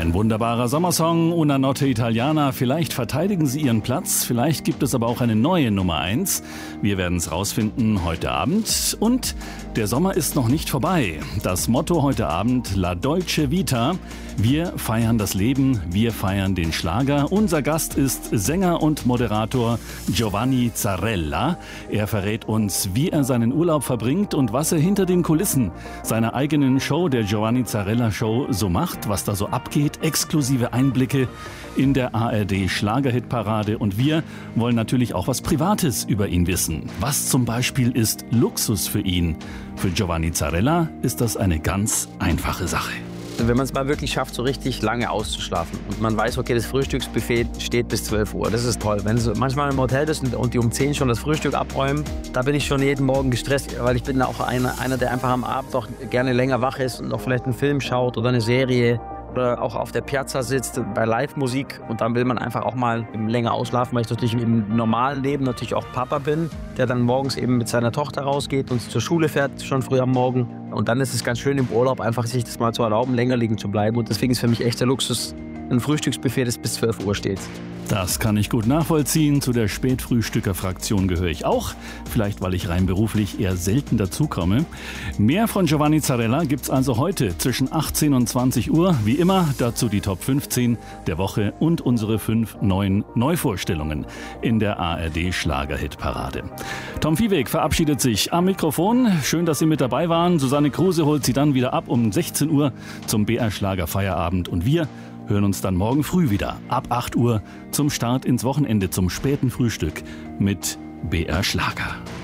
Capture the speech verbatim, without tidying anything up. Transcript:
Ein wunderbarer Sommersong, Una Notte Italiana. Vielleicht verteidigen Sie Ihren Platz, vielleicht gibt es aber auch eine neue Nummer eins. Wir werden es rausfinden heute Abend. Und der Sommer ist noch nicht vorbei. Das Motto heute Abend, La Dolce Vita. Wir feiern das Leben, wir feiern den Schlager. Unser Gast ist Sänger und Moderator Giovanni Zarrella. Er verrät uns, wie er seinen Urlaub verbringt und was er hinter den Kulissen seiner eigenen Show, der Giovanni Zarrella Show, so macht, was da so abgeht. Exklusive Einblicke in der A R D Schlagerhitparade. Und wir wollen natürlich auch was Privates über ihn wissen. Was zum Beispiel ist Luxus für ihn? Für Giovanni Zarrella ist das eine ganz einfache Sache. Wenn man es mal wirklich schafft, so richtig lange auszuschlafen und man weiß, okay, das Frühstücksbuffet steht bis zwölf Uhr, das ist toll. Wenn du manchmal im Hotel bist und die um zehn schon das Frühstück abräumen, da bin ich schon jeden Morgen gestresst, weil ich bin auch einer, einer der einfach am Abend auch gerne länger wach ist und noch vielleicht einen Film schaut oder eine Serie oder auch auf der Piazza sitzt bei Live-Musik und dann will man einfach auch mal länger ausschlafen, weil ich natürlich im normalen Leben natürlich auch Papa bin, der dann morgens eben mit seiner Tochter rausgeht und zur Schule fährt, schon früh am Morgen. Und dann ist es ganz schön im Urlaub einfach sich das mal zu erlauben, länger liegen zu bleiben. Und deswegen ist für mich echt der Luxus ein Frühstücksbuffet, das bis zwölf Uhr steht. Das kann ich gut nachvollziehen. Zu der Spätfrühstücker-Fraktion gehöre ich auch. Vielleicht, weil ich rein beruflich eher selten dazukomme. Mehr von Giovanni Zarrella gibt's also heute zwischen achtzehn und zwanzig Uhr. Wie immer dazu die Top fünfzehn der Woche und unsere fünf neuen Neuvorstellungen in der A R D Schlagerhitparade. Tom Viehweg verabschiedet sich am Mikrofon. Schön, dass Sie mit dabei waren. Susanne Kruse holt Sie dann wieder ab um sechzehn Uhr zum B R Schlager Feierabend. Und wir hören uns dann morgen früh wieder ab acht Uhr zum Start ins Wochenende, zum späten Frühstück mit B R Schlager.